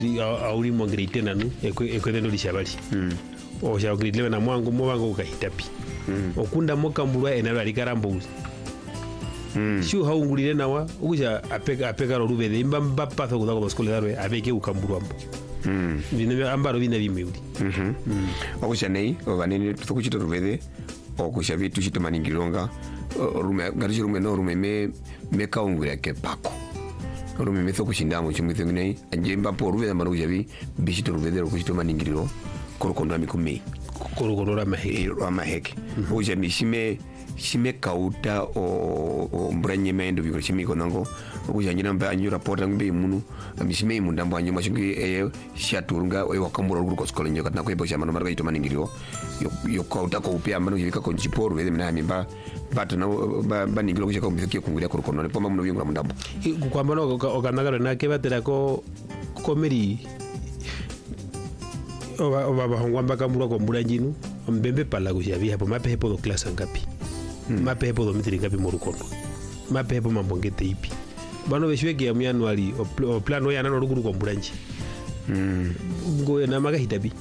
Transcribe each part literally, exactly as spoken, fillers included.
auli mo grade ten anu ekwetendo lishabali Mm. o sha grade eleven na mwangu mo wangu ukahitapi Mm. okunda mokambulwa enalo alikarambo Mm. shu haungulire nawa ukuja apeka apeka rolubede imba mbapatho kuza ko skole darwe abeke ukambulwa mbo Mm. bine ambaro bine bimwe Mhm. Okusha nei obanene tukuchito rubede okusha bitu chito maningilonga rume garicho rume no rume me me kaungura ke pako rume me thoko shindamo chimwithe nei anje mbapo rubede mano kujabi bichito rubede okuchito maningiliro korokondo amikumi korokondora maheke ro maheke okusha mishime shime kauta o mbranye mendo biko chimiko nango okuja njina mba anyu rapporta ngbe munu mishime imundambo anyu mashingi e shaturunga e wakambura ruko skole nyoka na kwebo shamano marga ito maningiro yo kauta ko upia mano yika ko nchiporu wede mina mimba bato na baningiro kuja ko mbiki kungulia korokono poma muno yungura mundambo kwamba no okanagaro na kebatera ko komeri oba oba bahongwa mbakambura ko mbulanjinu mbembe pala kujabi hapo mape hapo do class ngapi mape hapo do mitiri ngapi morukondo mape hapo mambongete ipi bano beshweke ya myanuari o plan oya nano ruguru ko mbulanji mm ngo na maga hitabi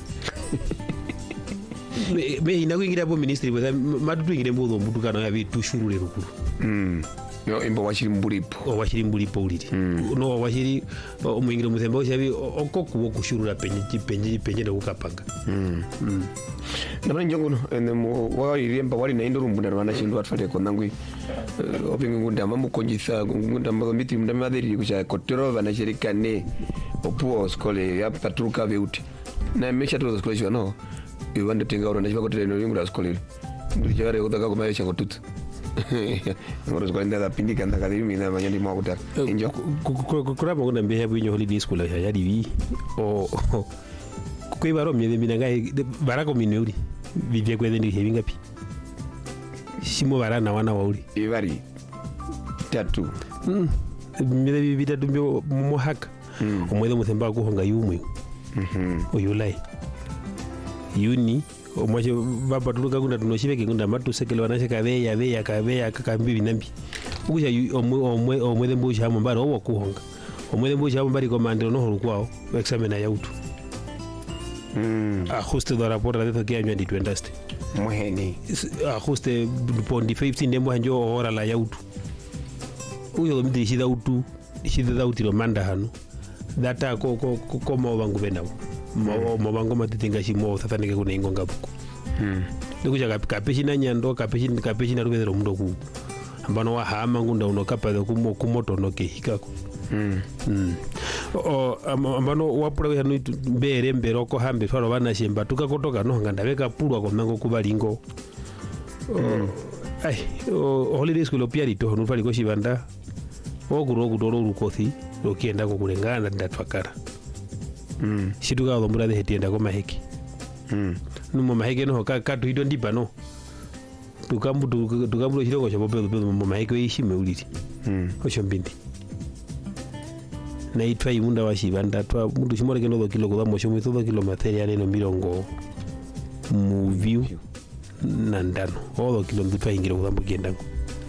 me me inakuingira bo ministry bwa matutu ingire mbodo mbutukana ya bitu shurule ruguru mm yo imbo washiri mbulipo o washiri mbulipo uliri no washiri omwingire muzemba oshabi okokuwo kushurura penye penye penye ndo kukapanga mm mm nabana njongono ene mo wali rimba wali na indo rumbuna rwana chindu atfale konangwi opinga ngunda mamukonjisa ngunda mbamiti mdamadiri kucha kotero bana shirikane opuo skole ya patruka beuti na mesha to skole jo no iwande tinga oro na chibako tele ngunda skole ndu chare kutaka kuma cha kotutu ngoro skole nda pindika nda kadimi na manyandi mwa kutaka injo kuraba ngunda mbe habu inyo holiday school ya yadi wi o kwibaro mye mina ngai barako minuri bivye kwede ndi hevi ngapi shimo barana wana wauli ibari tatu mm mye bibita dumbe mo haka omwede muthemba kuhonga yumwe mhm oyulai yuni omwache baba tuluka kunda tunoshibeke kunda matu sekele wanashe kabe ya be ya kabe ya kakambi binambi ukusha omwe omwe omwede mbushi hamo mbara owo kuhonga omwede mbushi hamo mbari komandiro no holkwao examina ya utu mm ajuste do rapport la de que año di twendaste muheni ajuste pondi fifteen ndembo hanjo ora la yautu uyo mdi shida utu shida da utilo manda hano data ko ko ko mo bangu benda mo mo bangu matitinga shimo tathanike kuna ingonga buku mm ndikuja kapeshi na nyando kapeshi kapeshi na rubedero mundo ku ambano wa hama ngunda unokapa de kumo kumoto noke hikako mm mm o ambano wapura hano mbere mbere ko hambe faro bana shemba tukakotoka no nganda beka pulwa ko nango kubalingo ai o holiday school pia lito no fali ko shibanda oguro oguro rukothi lokienda ko kulengana ndatwakara mm shituka lombura de hetienda ko maheki mm numo maheki no ka ka tuido ndipa no tukambu tukambu shiroko shabope mo maheki yishime uliti mm oshombindi na itwa imunda wa shibanda twa mundu shimore keno kilo ko damo shomo todo kilo materia neno mirongo movie na ndano odo kilo nditwa ingiro ko damo kiendango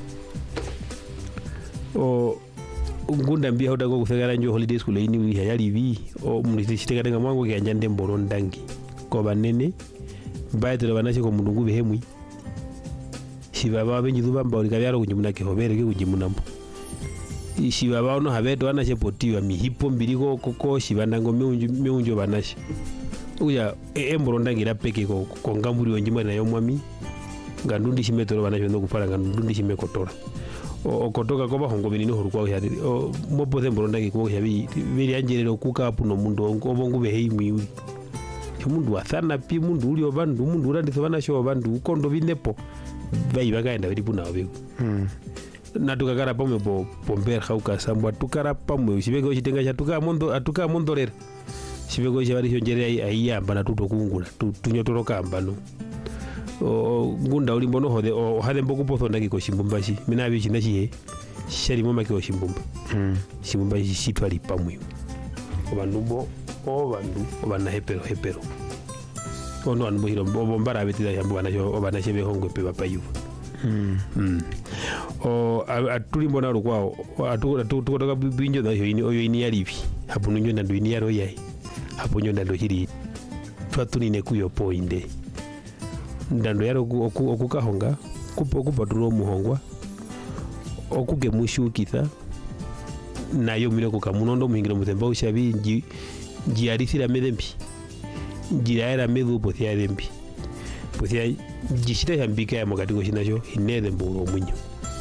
o ngunda mbia hoda ko kuthegara njo holiday school ini wi hayali vi o mundu shiteka denga mwango ke anjande mboro ndangi ko banene baitero banache ko mundu ngube hemwi shibaba benji dubamba oli kabyaro kunyumuna ke hobere ke kujimunambo ishibaba ono habeto anashe potiwa mihipo mbiriko koko shibandango meunjo meunjo banashe uya emboro ndangira peke ko kongamburi onjima na yomwami ngandundi shimetoro banashe ndo kufala ngandundi shimekotora o kotoka ko bahongo binini horukwa yari o mopo emboro ndangi ko yabi biri anjerero kuka apuno mundo obongo behimi uri mundu athana pi mundu uli obandu mundu urandi banashe obandu kondo binepo bayi bakaenda biri puna obego mm na tukakara pamwe po pomber hauka sambwa tukara pamwe shibego shitenga cha tuka mondo atuka mondorera shibego shabari shonjere ayamba na tuto kungula tunyotoroka ambano o ngunda ulimbo no hode o hade mboku potho ndaki ko shimbumba shi mina bi chinachi shari mama ki shimbumba mm shimbumba shi shitwali pamwe obandubo obandu obana hepero hepero ono anbo hiro bombara betida yambo bana jo obana shebe hongwe pe bapayu mm mm o atuli mbona rukwao atu tukotoka binjo da yoini oyo ini yalivi hapo nyo nando ini yaro yai hapo nyo ndando hili twatunine kuyo poinde ndando yaro okukahonga kupo kupaturo muhongwa okuge mushukitha nayo mire kukamunondo muhingira mutemba ushabi nji jiarithira medembi jiraera medu pothia dembi pothia jishita yambika ya makatiko shinacho hinede mburo munyo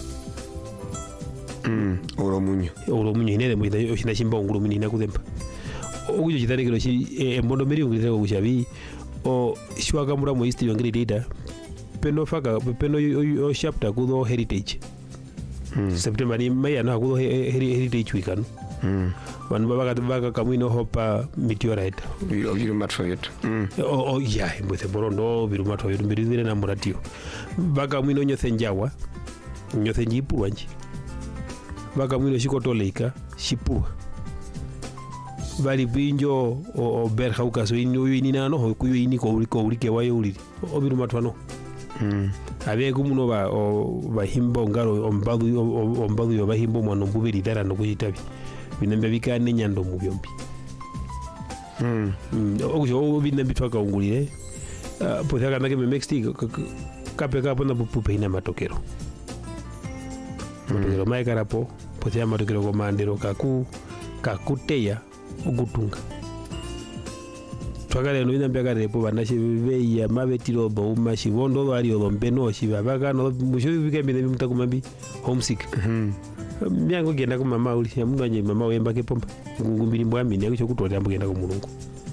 mm oro munyo oro munyo hinede mburo shina shimba nguru munyo nakudemba okujo chitane kilo shi embondo meri ngirira kushabi o shwaka mura mo history ngiri data peno faka peno o chapter kudo heritage mm. September ni maya no kudo heritage week anu mm. Van baba baka kamino hopa meteorite biro biro matfo yetu mm. o o ya mbose borondo biro matfo yetu mbiri na muratio baka mwino nyothe njawa nyothe njipu wanji baka mwino shikotoleika shipua bali binjo o ber hauka so ino yini nano ho kuyo ini ko uri ko uri ke wayo uri o biro matfo no mm. Abe kumuno ba o ba himbo ngaro ombadu ombadu yo ba himbo mwana mbubiri dara no kujitabi binembe bikane nyando mu byombi mm okujo binembe twaka ungulire pothaka ndake me mixti kape kapo na pupe ina matokero matokero mai karapo pothia matokero ko mandero kaku kakuteya ugutunga twakale no binembe karepo banashi beya mabetiro bo umashi bondo bari odombeno shibaba no musho bikembe mutakumambi homesick mm Miango genda ko mama uli ya mundu anye mama wemba ke pomba ngumbiri mbwamini yacho kutolera mbugenda ko mulungu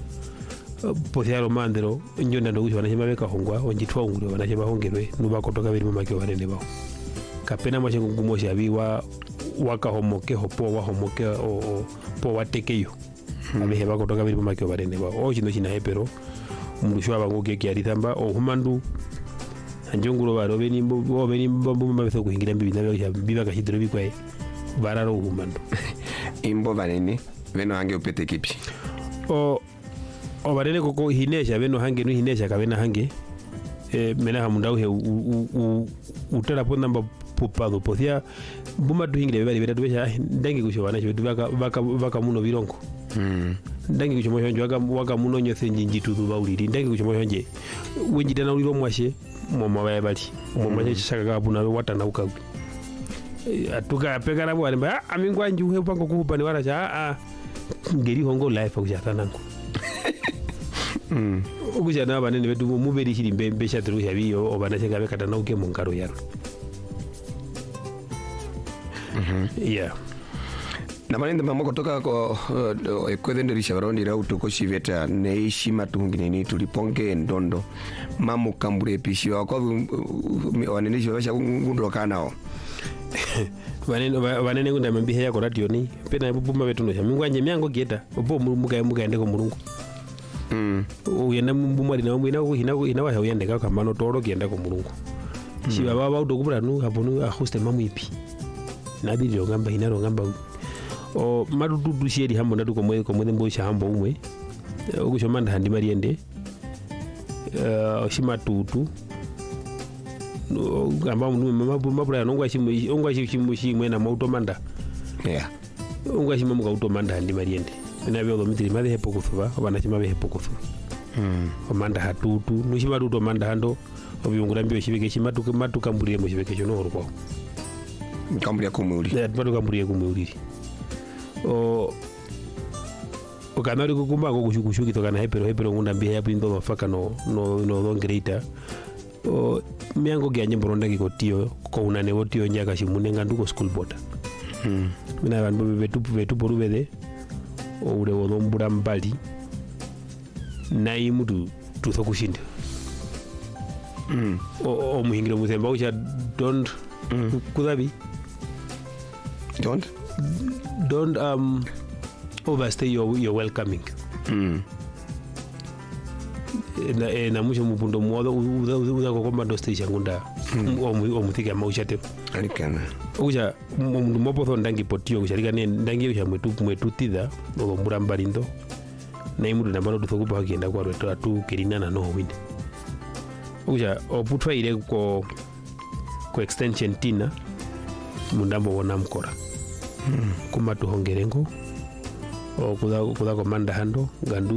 pothero mandero njonda ndo kushwana chema beka hongwa onjitwa ungure wana chema hongerwe nuba kotoka biri mama ke wanene bawo kapena mwache ngumosha biwa waka homoke hopo wa homoke o po watekeyo abehe bako toka biri mama ke wanene bawo o chino china hepero mundu shwa bango ke kyarithamba o humandu anjonguro baro beni bo beni bombo mabeso kuhingira mbibi nabe biba ka hidro bikwae bararo humando imbo banene beno hange upete kipi o o barene koko hinesha beno hange no hinesha kabena hange eh mena hamunda uhe utara ponda mba popado pothia buma duhingire bari bera dubesha ndangi kushobana cyo baka baka baka muno birongo mm ndangi kuchomo honje waka waka muno nyose njinjitu bauliri ndangi kuchomo honje wenjitana uliro mwashe mama baya bali mama mm. Chaka kabuna watana ukawi atuka pekara bwali ba amingwa njuhe pango kupa ni wala cha a ngeri hongo life kujata nango mm ukuja na banene bedu muberi shiri mbembe shatru yabiyo obana chenga bekata na uke mungaro yaro mhm yeah na manende mama kutoka ko ekwedende rishabarondi ra utoko shiveta neishi matungine ni tuliponge ndondo mamu kambure pishi wako wanene shobasha ngundo kanao wanene wanene ngunda membihe yako radio ni pena bubuma betu no mingwanje myango gieta obo muga muga ndeko mulungu mm uyenda mbumwali na mwina ko hina hina wa uyende ka kamano toro gienda ko mulungu shiba baba udokubura nu habonu a hoste mamu ipi nabi jo ngamba hina ro ngamba o madudu sheri hambo ndatu ko moyo ko mo dembo sha hambo umwe okushomanda handi mariende uh shima tutu no gamba mundu mabu mabura nongwa shimu ongwa shimu shimwe na mautomanda yeah ongwa shimu muka utomanda handi mariende na byo mitri made hepo kufuba obana shima be hepo kufuba mm omanda hatutu no shima tutu manda hando obyungura mbyo shibeke shimatu matuka mburiye mo shibeke shono orukwa kamburiye kumuri yeah matuka mburiye kumuri o o kanari kukumba ko kushukushuki tokana hepero hepero ngunda mbi hapo ndo mafaka no no no dongreta o miango gya nyemboro ndaki ko tio ko unane wotio njaka shimunenga nduko school board mm mina bantu betu betu porubede o ure wodombura mbali nai mutu tutho kushinda mm o o muhingiro muthemba ucha don't mm. Kudabi don't don't um overstay your your welcoming mm na na musho mubundo mwodo uza uza ko komando station ngunda o mutike maushate alikana uja mundu mopo ndangi potio kusharika ne ndangi uja mwetu mwetu tida no mbura mbalindo na imudu na bano duthokupa hakienda kwa reto atu kirinana no winde uja oputwa ile ko ko extension tina mundambo wona mkora mm. Kuma tuhongerengo o kuda kuda komanda hando gandu